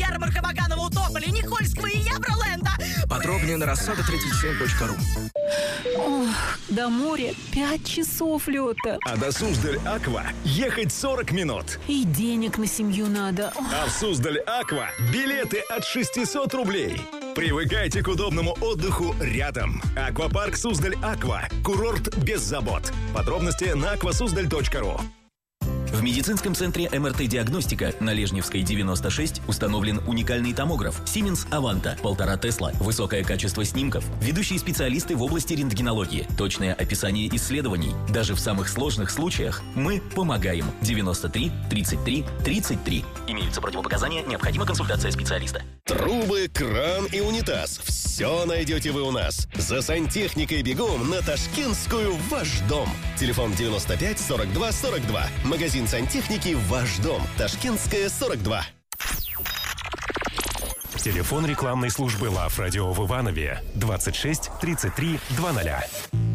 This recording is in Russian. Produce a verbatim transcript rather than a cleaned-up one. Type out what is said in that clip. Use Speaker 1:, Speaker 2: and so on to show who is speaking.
Speaker 1: ярмарка Ваганова у Тополя, Никольского и Явроленда.
Speaker 2: Подробнее на рассада тридцать семь точка ру.
Speaker 3: Ох, до моря пять часов лета.
Speaker 4: А до Суздаль-Аква ехать сорок минут.
Speaker 3: И денег на семью надо. Ох.
Speaker 4: А в Суздаль-Аква билеты от шестьсот рублей. Привыкайте к удобному отдыху рядом. Аквапарк Суздаль-Аква. Курорт без забот. Подробности на аквасуздаль точка ру.
Speaker 5: В медицинском центре эм эр тэ-диагностика на Лежневской девяносто шесть установлен уникальный томограф Siemens Avanta, полтора Тесла, высокое качество снимков, ведущие специалисты в области рентгенологии, точное описание исследований. Даже в самых сложных случаях мы помогаем. девяносто три тридцать три тридцать три. Имеются противопоказания, необходима консультация специалиста.
Speaker 6: Трубы, кран и унитаз. Все найдете вы у нас. За сантехникой бегом на Ташкентскую в ваш дом. Телефон девяносто пять сорок два сорок два. Магазин сантехники в ваш дом. Ташкентская, сорок два.
Speaker 7: Телефон рекламной службы Лав Радио в Иванове двадцать шесть тридцать три двадцать.